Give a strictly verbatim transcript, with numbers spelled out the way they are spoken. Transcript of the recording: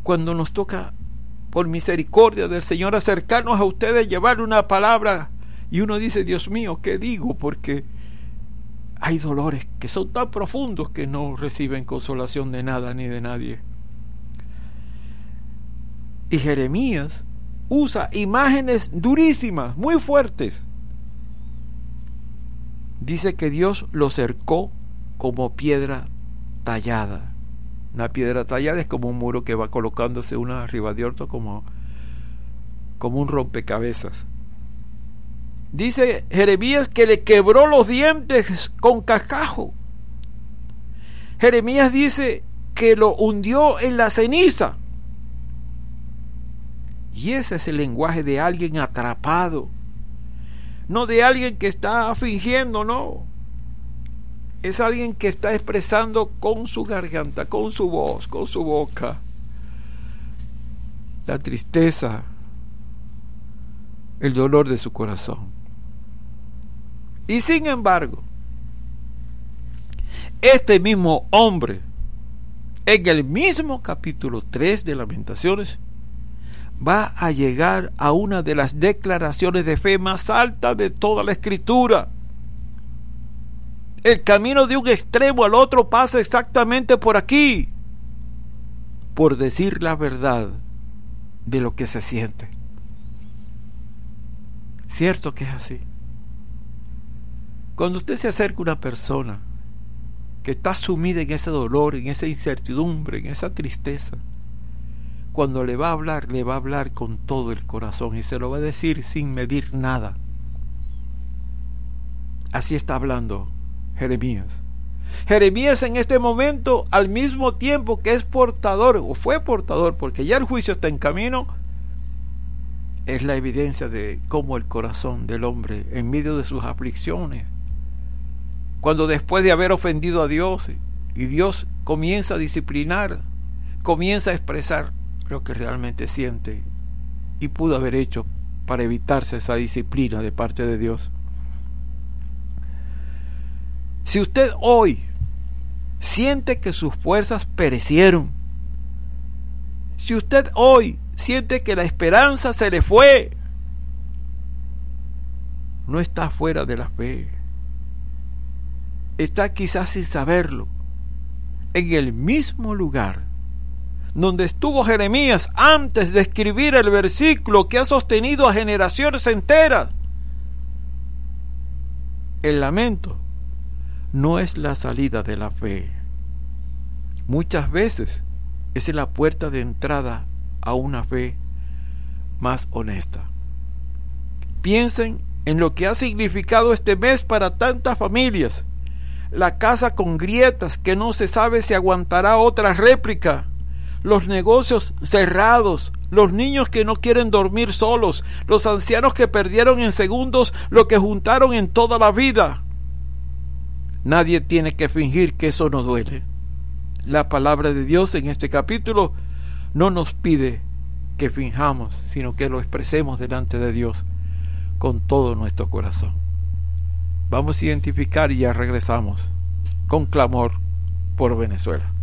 cuando nos toca, por misericordia del Señor, acercarnos a ustedes, llevar una palabra, y uno dice, Dios mío, ¿qué digo? Porque hay dolores que son tan profundos que no reciben consolación de nada ni de nadie. Y Jeremías usa imágenes durísimas, muy fuertes. Dice que Dios lo cercó como piedra tallada. Una piedra tallada es como un muro que va colocándose una arriba de otro, como, como un rompecabezas. Dice Jeremías que le quebró los dientes con cascajo. Jeremías dice que lo hundió en la ceniza. Y ese es el lenguaje de alguien atrapado, no de alguien que está fingiendo, no. Es alguien que está expresando con su garganta, con su voz, con su boca, la tristeza, el dolor de su corazón. Y sin embargo, este mismo hombre, en el mismo capítulo tres de Lamentaciones, va a llegar a una de las declaraciones de fe más altas de toda la Escritura. El camino de un extremo al otro pasa exactamente por aquí, por decir la verdad de lo que se siente. Cierto que es así. Cuando usted se acerca a una persona que está sumida en ese dolor, en esa incertidumbre, en esa tristeza, cuando le va a hablar, le va a hablar con todo el corazón y se lo va a decir sin medir nada. Así está hablando Jeremías. Jeremías en este momento, al mismo tiempo que es portador, o fue portador, porque ya el juicio está en camino, es la evidencia de cómo el corazón del hombre, en medio de sus aflicciones, cuando después de haber ofendido a Dios, y Dios comienza a disciplinar, comienza a expresar lo que realmente siente y pudo haber hecho para evitarse esa disciplina de parte de Dios. Si usted hoy siente que sus fuerzas perecieron, si usted hoy siente que la esperanza se le fue, no está fuera de la fe, está quizás sin saberlo en el mismo lugar donde estuvo Jeremías antes de escribir el versículo que ha sostenido a generaciones enteras. El lamento no es la salida de la fe. Muchas veces es la puerta de entrada a una fe más honesta. Piensen en lo que ha significado este mes para tantas familias. La casa con grietas que no se sabe si aguantará otra réplica. Los negocios cerrados, los niños que no quieren dormir solos, los ancianos que perdieron en segundos lo que juntaron en toda la vida. Nadie tiene que fingir que eso no duele. La palabra de Dios en este capítulo no nos pide que finjamos, sino que lo expresemos delante de Dios con todo nuestro corazón. Vamos a identificar y ya regresamos con clamor por Venezuela.